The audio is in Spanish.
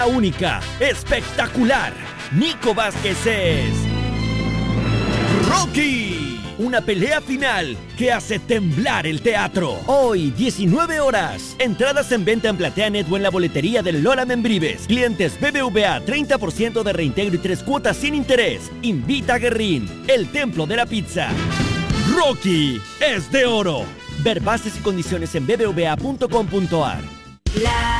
única, espectacular. Nico Vázquez es Rocky. Una pelea final que hace temblar el teatro. Hoy, 19 horas. Entradas en venta en PlateaNet o en la boletería del Lola Membrives. Clientes BBVA, 30% de reintegro y 3 cuotas sin interés. Invita a Guerrín, el templo de la pizza. Rocky es de oro. Ver bases y condiciones en bbva.com.ar.